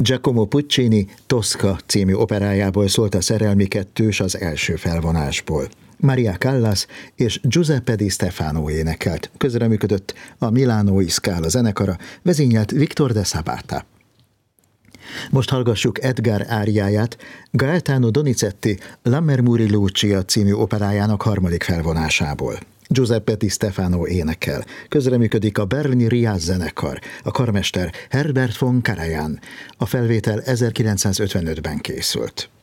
Giacomo Puccini Tosca című operájából szólt a Szerelmi kettős az első felvonásból. Maria Callas és Giuseppe Di Stefano énekelt. Közreműködött a Milánói Scala zenekara, vezényelt Victor de Sabata. Most hallgassuk Edgar áriáját, Gaetano Donizetti Lammermoori Lucia című operájának harmadik felvonásából. Giuseppe Di Stefano énekel. Közreműködik a berlini Riaz zenekar, a karmester Herbert von Karajan. A felvétel 1955-ben készült.